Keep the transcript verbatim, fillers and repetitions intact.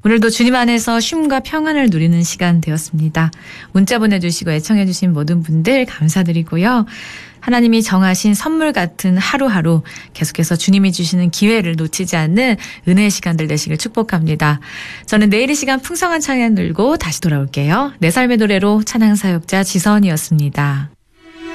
오늘도 주님 안에서 쉼과 평안을 누리는 시간 되었습니다. 문자 보내주시고 애청해주신 모든 분들 감사드리고요. 하나님이 정하신 선물 같은 하루하루 계속해서 주님이 주시는 기회를 놓치지 않는 은혜의 시간들 되시길 축복합니다. 저는 내일 이 시간 풍성한 찬양 들고 다시 돌아올게요. 내 삶의 노래로 찬양 사역자 지선이었습니다.